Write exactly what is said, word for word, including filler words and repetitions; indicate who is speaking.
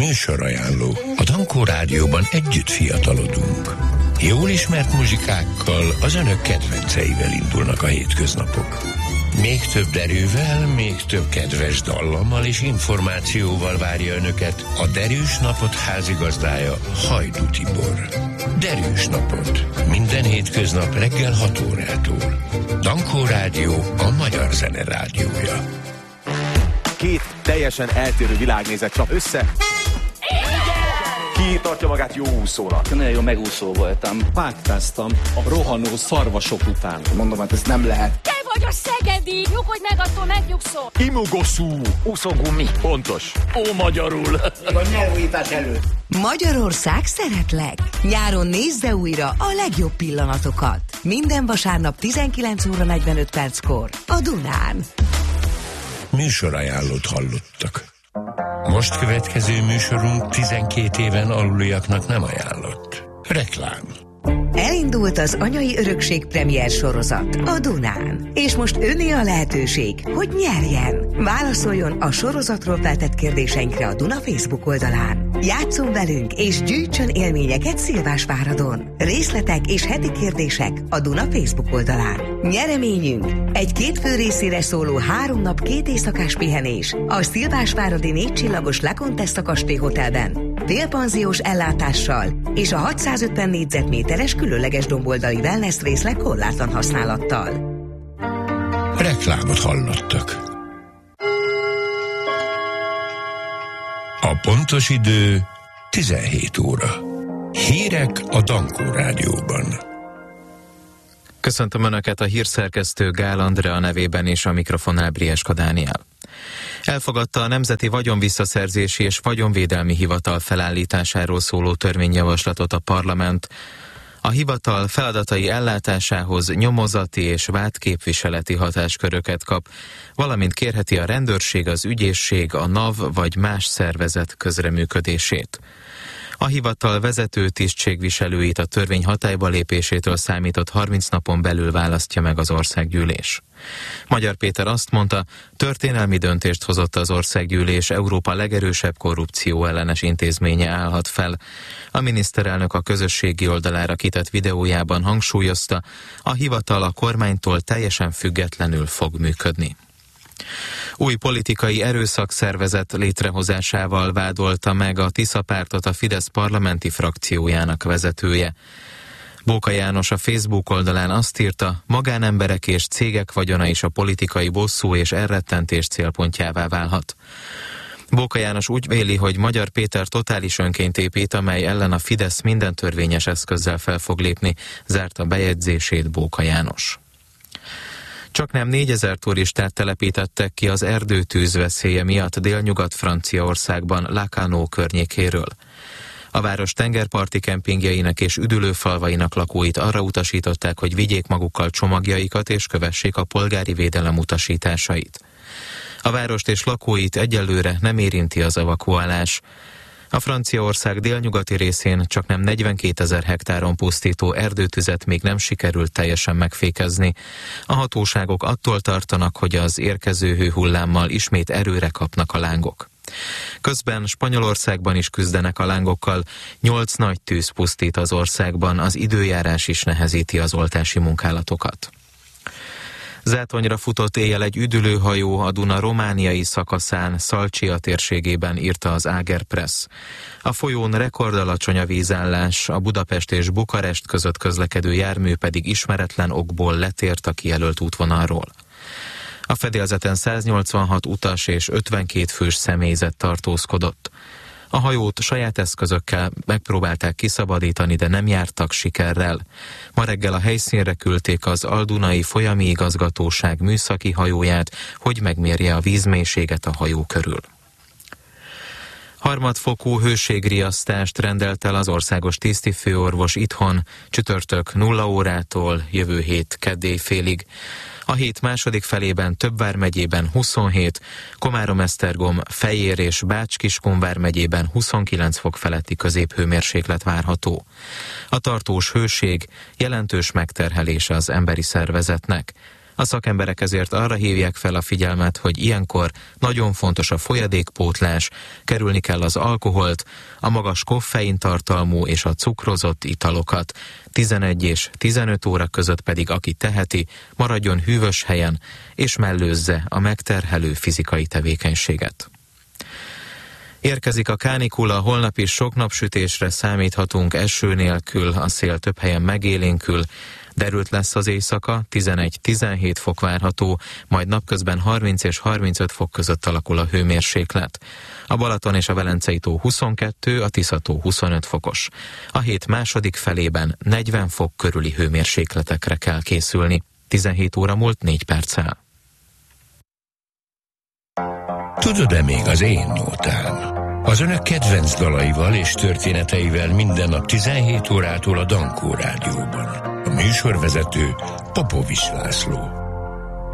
Speaker 1: Műsorajánló. A Dankó Rádióban együtt fiatalodunk. Jól ismert muzsikákkal, az önök kedvenceivel indulnak a hétköznapok. Még több erővel, még több kedves dallammal és információval várja önöket a Derűs Napot házigazdája, Hajdú Tibor. Derűs Napot. Minden hétköznap reggel hat órától. Dankó Rádió, a magyar zene rádiója.
Speaker 2: Két teljesen eltérő világnézet csap össze. Ki tartja magát jó úszónak?
Speaker 3: Nagyon jó megúszó voltam.
Speaker 4: Páktáztam a rohanó szarvasok után.
Speaker 2: Mondom, hát ez nem lehet.
Speaker 5: Te vagy a szegedi, nyugodj meg, attól megnyugszol.
Speaker 2: Imogoszú.
Speaker 3: Úszógumi.
Speaker 2: Pontos.
Speaker 3: Ó, magyarul.
Speaker 2: A nyelvújítás előtt.
Speaker 6: Magyarország szeretlek. Nyáron nézze újra a legjobb pillanatokat. Minden vasárnap tizenkilenc óra negyvenöt perckor a Dunán.
Speaker 1: Műsorajánlót hallottak. Most következő műsorunk tizenkét éven aluliaknak nem ajánlott. Reklám.
Speaker 6: Elindult az Anyai Örökség premier sorozat a Dunán. És most önné a lehetőség, hogy nyerjen. Válaszoljon a sorozatról feltett kérdéseinkre a Duna Facebook oldalán. Játsszon velünk és gyűjtsön élményeket Szilvásváradon. Részletek és heti kérdések a Duna Facebook oldalán. Nyereményünk egy két fő részére szóló három nap két éjszakás pihenés a Szilvásváradi négy csillagos La Contessa Kastély Hotelben. Félpanziós ellátással és a hatszázötven négyzetméteres különleges domboldali wellness részleg korlátlan használattal.
Speaker 1: Reklámot hallottak. A pontos idő tizenhét óra. Hírek a Dankó Rádióban.
Speaker 7: Köszöntöm Önöket, a hírszerkesztő Gál Andrea nevében és a mikrofonnál Brieska Dániel. Elfogadta a Nemzeti Vagyonvisszaszerzési és Vagyonvédelmi Hivatal felállításáról szóló törvényjavaslatot a parlament. A hivatal feladatai ellátásához nyomozati és vádképviseleti hatásköröket kap, valamint kérheti a rendőrség, az ügyészség, a NAV vagy más szervezet közreműködését. A hivatal vezető tisztségviselőit a törvény hatályba lépésétől számított harminc napon belül választja meg az országgyűlés. Magyar Péter azt mondta, történelmi döntést hozott az országgyűlés, Európa legerősebb korrupció ellenes intézménye állhat fel. A miniszterelnök a közösségi oldalára kitett videójában hangsúlyozta, a hivatal a kormánytól teljesen függetlenül fog működni. Új politikai erőszakszervezet létrehozásával vádolta meg a Tisza pártot a Fidesz parlamenti frakciójának vezetője. Bóka János a Facebook oldalán azt írta, magánemberek és cégek vagyona is a politikai bosszú és elrettentés célpontjává válhat. Bóka János úgy véli, hogy Magyar Péter totális önként épít, amely ellen a Fidesz minden törvényes eszközzel fel fog lépni, zárta bejegyzését Bóka János. Csaknem négyezer turistát telepítettek ki az erdőtűz veszélye miatt Délnyugat-Franciaországban Lacanau környékéről. A város tengerparti kempingjeinek és üdülőfalvainak lakóit arra utasították, hogy vigyék magukkal csomagjaikat és kövessék a polgári védelem utasításait. A várost és lakóit egyelőre nem érinti az evakuálás. A Franciaország délnyugati részén csaknem negyvenkétezer hektáron pusztító erdőtüzet még nem sikerült teljesen megfékezni. A hatóságok attól tartanak, hogy az érkező hőhullámmal ismét erőre kapnak a lángok. Közben Spanyolországban is küzdenek a lángokkal, nyolc nagy tűz pusztít az országban, az időjárás is nehezíti az oltási munkálatokat. Zátonyra futott éjjel egy üdülőhajó a Duna romániai szakaszán, Szalcsia térségében, írta az Áger Press. A folyón rekordalacsony a vízállás, a Budapest és Bukarest között közlekedő jármű pedig ismeretlen okból letért a kijelölt útvonalról. A fedélzeten száznyolcvanhat utas és ötvenkét fős személyzet tartózkodott. A hajót saját eszközökkel megpróbálták kiszabadítani, de nem jártak sikerrel. Ma reggel a helyszínre küldték az Al-Dunai Folyami Igazgatóság műszaki hajóját, hogy megmérje a vízmélységet a hajó körül. Harmadfokú hőségriasztást rendelt el az országos tisztifőorvos itthon, csütörtök nulla órától jövő hét kedd éjfélig. A hét második felében több vármegyében huszonhét, Komárom-Esztergom, Fejér és Bács-Kiskun vármegyében huszonkilenc fok feletti középhőmérséklet várható. A tartós hőség jelentős megterhelése az emberi szervezetnek. A szakemberek ezért arra hívják fel a figyelmet, hogy ilyenkor nagyon fontos a folyadékpótlás, kerülni kell az alkoholt, a magas koffein tartalmú és a cukrozott italokat. tizenegy és tizenöt óra között pedig, aki teheti, maradjon hűvös helyen, és mellőzze a megterhelő fizikai tevékenységet. Érkezik a kánikula, holnap is sok napsütésre számíthatunk eső nélkül, a szél több helyen megélénkül, derült lesz az éjszaka, tizenegy-tizenhét fok várható, majd napközben harminc és harmincöt fok között alakul a hőmérséklet. A Balaton és a Velencei tó huszonkettő, a Tisza tó huszonöt fokos. A hét második felében negyven fok körüli hőmérsékletekre kell készülni. tizenhét óra múlt négy perccel.
Speaker 1: Tudod-e még az én nótán? Az önök kedvenc dalaival és történeteivel minden nap tizenhét órától a Dankó Rádióban. A műsorvezető Popovics László.